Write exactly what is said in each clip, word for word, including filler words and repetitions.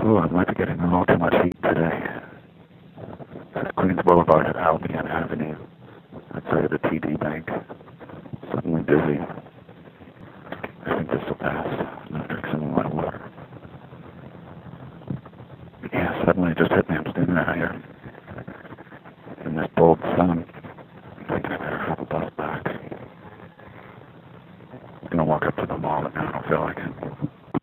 Oh, I might be getting a little too much heat today. At Queens Boulevard at Albion Avenue, outside of the T D Bank. Suddenly dizzy. I think this will pass. I'm gonna drink some of my water. Yeah, suddenly it just hit me. I'm standing out here in this bold sun. I'm thinking I better have a bus back. I'm gonna walk up to the mall, but now I don't feel like it.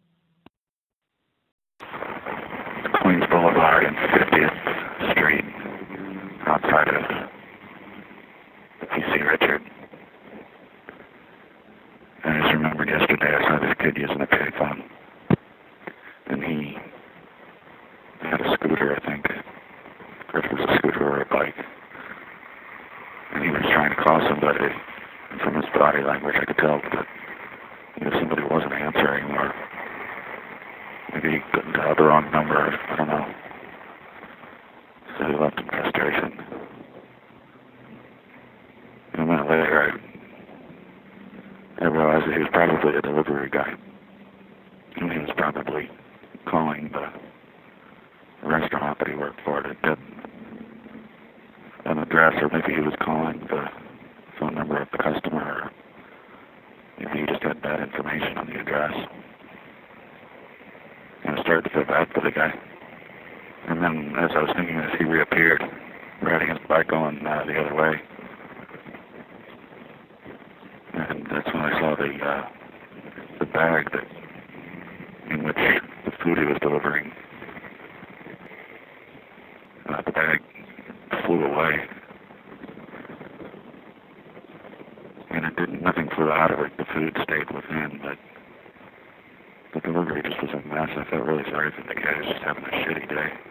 Queens Boulevard and fiftieth Street, outside of P C Richard. I just remembered yesterday I saw this kid using a payphone, and he had a scooter, I think, or if it was a scooter or a bike, and he was trying to call somebody. From his body language, I could tell that you know, somebody wasn't answering, or maybe he couldn't dial the wrong number. I don't know. So he left in frustration. And a minute later, I, I realized that he was probably a delivery guy. And he was probably calling the restaurant that he worked for to get an address, or maybe he was calling the phone number of the customer, or maybe he just had bad information on the address. And I started to feel bad for the guy. And then, as I was thinking this, he reappeared, riding his bike going uh, the other way. And that's when I saw the uh, the bag that in which the food he was delivering. Uh, the bag flew away, and it didn't. Nothing flew out of it. The food stayed within, but the delivery just was a mess. I felt really sorry for the guy. He was just having a shitty day.